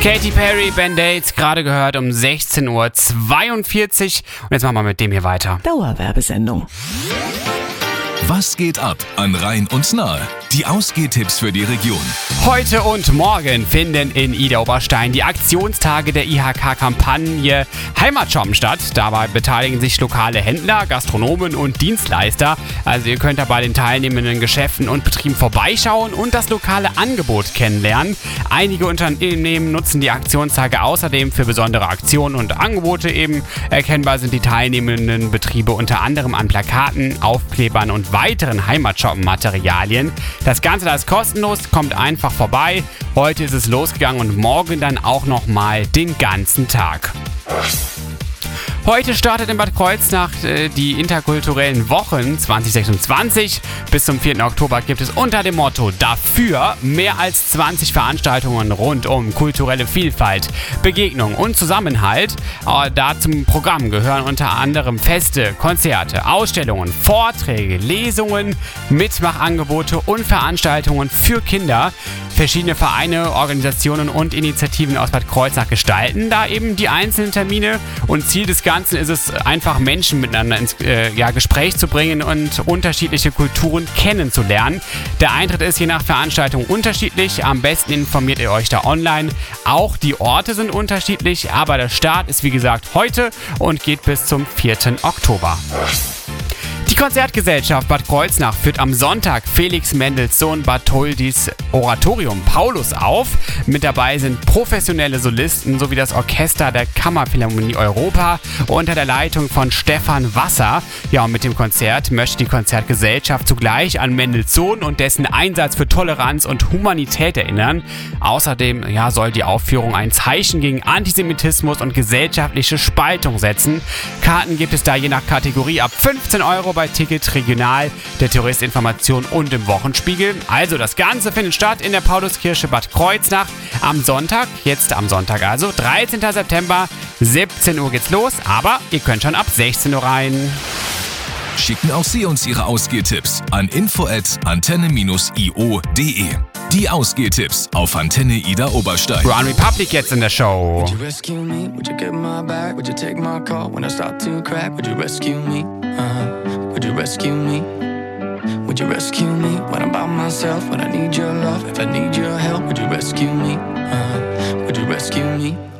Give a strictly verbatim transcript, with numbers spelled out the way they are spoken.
Katy Perry, Band-Aids, gerade gehört um sechzehn Uhr zweiundvierzig. Und jetzt machen wir mit dem hier weiter. Dauerwerbesendung. Was geht ab an Rhein und Nahe? Die Ausgehtipps für die Region. Heute und morgen finden in Idar-Oberstein die Aktionstage der I H K-Kampagne Heimatshoppen statt. Dabei beteiligen sich lokale Händler, Gastronomen und Dienstleister. Also ihr könnt da bei den teilnehmenden Geschäften und Betrieben vorbeischauen und das lokale Angebot kennenlernen. Einige Unternehmen nutzen die Aktionstage außerdem für besondere Aktionen und Angebote eben. Erkennbar sind die teilnehmenden Betriebe unter anderem an Plakaten, Aufklebern und weiteren Heimatshoppen-Materialien. Das Ganze da ist kostenlos, kommt einfach vorbei. Heute ist es losgegangen und morgen dann auch nochmal den ganzen Tag. Heute startet in Bad Kreuznach äh, die interkulturellen Wochen zwanzig sechsundzwanzig. Bis zum vierten Oktober gibt es unter dem Motto Dafür mehr als zwanzig Veranstaltungen rund um kulturelle Vielfalt, Begegnung und Zusammenhalt. Äh, da zum Programm gehören unter anderem Feste, Konzerte, Ausstellungen, Vorträge, Lesungen, Mitmachangebote und Veranstaltungen für Kinder. Verschiedene Vereine, Organisationen und Initiativen aus Bad Kreuznach gestalten da eben die einzelnen Termine. Und Ziel des Ganzen ist es, einfach Menschen miteinander ins äh, ja, Gespräch zu bringen und unterschiedliche Kulturen kennenzulernen. Der Eintritt ist je nach Veranstaltung unterschiedlich. Am besten informiert ihr euch da online. Auch die Orte sind unterschiedlich, aber der Start ist wie gesagt heute und geht bis zum vierten Oktober. Die Konzertgesellschaft Bad Kreuznach führt am Sonntag Felix Mendelssohn Bartholdys Oratorium Paulus auf. Mit dabei sind professionelle Solisten sowie das Orchester der Kammerphilharmonie Europa unter der Leitung von Stefan Wasser. Ja, und mit dem Konzert möchte die Konzertgesellschaft zugleich an Mendelssohn und dessen Einsatz für Toleranz und Humanität erinnern. Außerdem ja, soll die Aufführung ein Zeichen gegen Antisemitismus und gesellschaftliche Spaltung setzen. Karten gibt es da je nach Kategorie ab fünfzehn Euro bei Ticket Regional, der Touristinformation und im Wochenspiegel. Also das Ganze findet statt in der Pauluskirche Bad Kreuznach am Sonntag, jetzt am Sonntag also, dreizehnten September, siebzehn Uhr geht's los, aber ihr könnt schon ab sechzehn Uhr rein. Schicken auch Sie uns Ihre Ausgehtipps an info at antenne dash i o punkt de. Die Ausgehtipps auf Antenne Idar-Oberstein. One Republic jetzt in der Show. Would you rescue me? Would you get my back? Would you take my call when I start to crack? Would you rescue me? Uh-huh. Would you rescue me? Would you rescue me when I'm by myself? When I need your love, if I need your help, would you rescue me? Uh-huh. Would you rescue me?